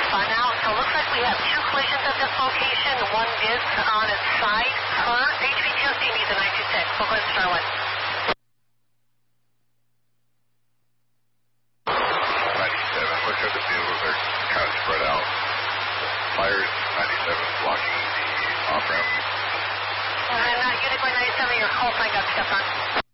fun out. So it looks like we have 2 collisions at this location. One is on its side. Per HVTOC needs a 926. We'll go to Star 1. 97, look at the vehicles are kind of spread out. Fires 97 blocking the off-ramp. And Unicorn 97, your call sign got stepped on.